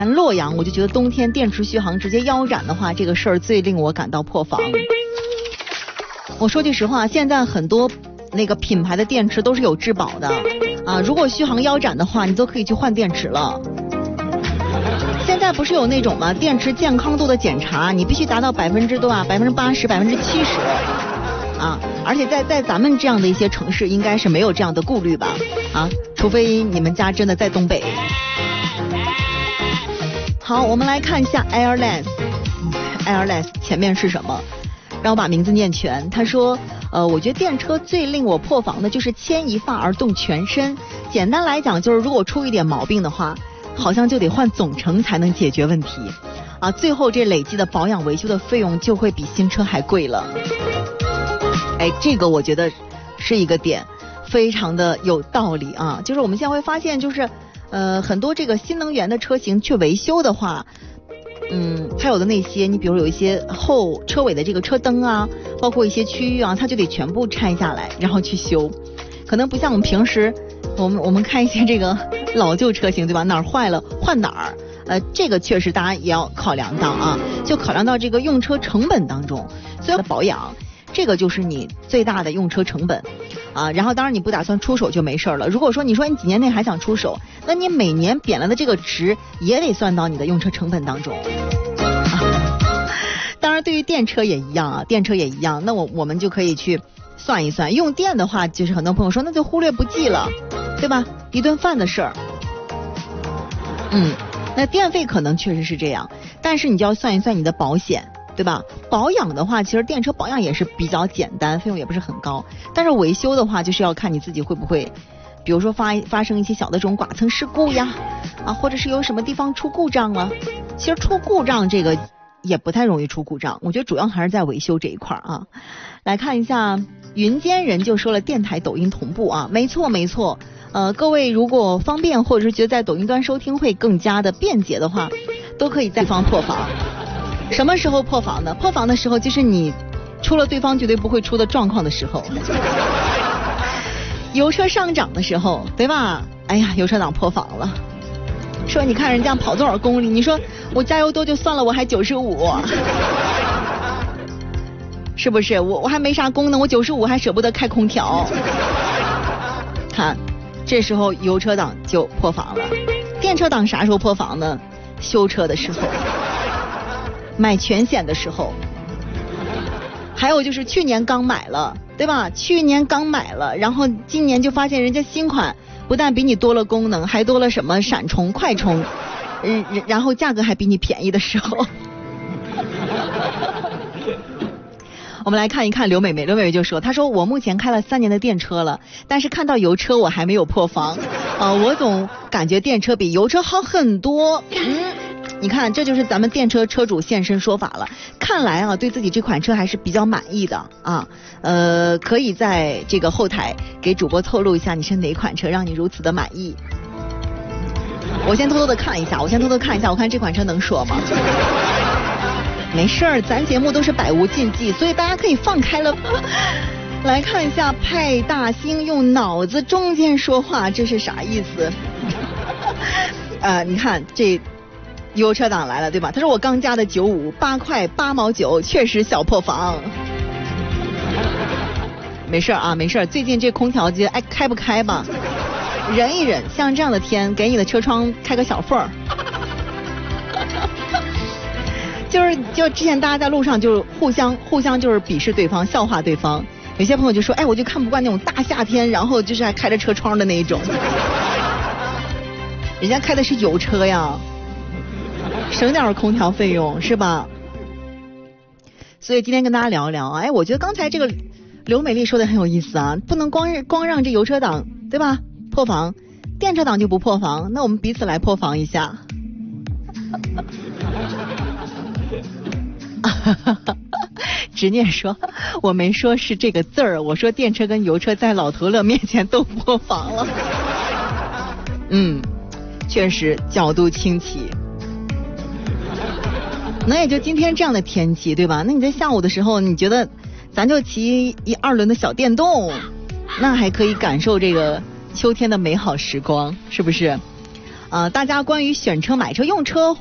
洛阳，我就觉得冬天电池续航直接腰斩的话，这个事儿最令我感到破防。我说句实话，现在很多那个品牌的电池都是有质保的啊，如果续航腰斩的话，你都可以去换电池了。现在不是有那种吗？电池健康度的检查，你必须达到80%多啊，80%、70%啊，而且在咱们这样的一些城市，应该是没有这样的顾虑吧？啊，除非你们家真的在东北。好，我们来看一下 Airless 前面是什么？让我把名字念全。他说，我觉得电车最令我破防的就是牵一发而动全身。简单来讲，就是如果出一点毛病的话，好像就得换总成才能解决问题啊。最后这累计的保养维修的费用就会比新车还贵了。哎，这个我觉得是一个点，非常的有道理啊。就是我们现在会发现，就是很多这个新能源的车型去维修的话，它有的那些，你比如有一些后车尾的这个车灯啊，包括一些区域啊，它就得全部拆下来，然后去修。可能不像我们平时，我们看一些这个老旧车型，对吧？哪儿坏了换哪儿。这个确实大家也要考量到啊，就考量到这个用车成本当中，所以保养这个就是你最大的用车成本啊。然后当然你不打算出手就没事了。如果说你说你几年内还想出手，那你每年贬了的这个值也得算到你的用车成本当中。当然对于电车也一样啊，电车也一样。那我们就可以去算一算，用电的话，就是很多朋友说那就忽略不计了，对吧？一顿饭的事儿。那电费可能确实是这样，但是你就要算一算你的保险，对吧？保养的话，其实电车保养也是比较简单，费用也不是很高。但是维修的话，就是要看你自己会不会，比如说发生一些小的这种剐蹭事故呀，啊，或者是有什么地方出故障了。其实出故障这个也不太容易出故障，我觉得主要还是在维修这一块啊。来看一下，云间人就说了电台抖音同步啊，没错。各位如果方便或者是觉得在抖音端收听会更加的便捷的话，都可以在方破防。什么时候破防呢？破防的时候就是你出了对方绝对不会出的状况的时候。油车上涨的时候，对吧？哎呀，油车党破防了，说你看人家跑多少公里，你说我加油多就算了，我还95，是不是？我还没啥功能，我95还舍不得开空调。看，这时候油车党就破防了。电车党啥时候破防呢？修车的时候，买全险的时候，还有就是去年刚买了，对吧？去年刚买了，然后今年就发现人家新款不但比你多了功能，还多了什么闪充、快充，然后价格还比你便宜的时候。我们来看一看刘美美就说，她说我目前开了3年的电车了，但是看到油车我还没有破防我总感觉电车比油车好很多。你看，这就是咱们电车车主现身说法了。看来啊，对自己这款车还是比较满意的啊。可以在这个后台给主播透露一下你是哪款车让你如此的满意。我先偷偷的看一下，我看这款车能说吗？没事儿，咱节目都是百无禁忌，所以大家可以放开了。来看一下，派大星用脑子中间说话，这是啥意思？你看这油车党来了，对吧？他说我刚加的95，8块8毛9，确实小破防。没事啊，没事，最近这空调机开不开吧？忍一忍，像这样的天，给你的车窗开个小缝儿。就之前大家在路上就是互相就是鄙视对方，笑话对方。有些朋友就说，哎，我就看不惯那种大夏天，然后就是还开着车窗的那一种。人家开的是油车呀，省点空调费用是吧？所以今天跟大家聊一聊，哎，我觉得刚才这个刘美丽说的很有意思啊，不能光让这油车党对吧破防，电车党就不破防，那我们彼此来破防一下。执念说，我没说是这个字儿，我说电车跟油车在老头乐面前都破防了。确实角度清奇。那也就今天这样的天气，对吧？那你在下午的时候，你觉得咱就骑2轮的小电动，那还可以感受这个秋天的美好时光，是不是？ 大家关于选车、买车、用车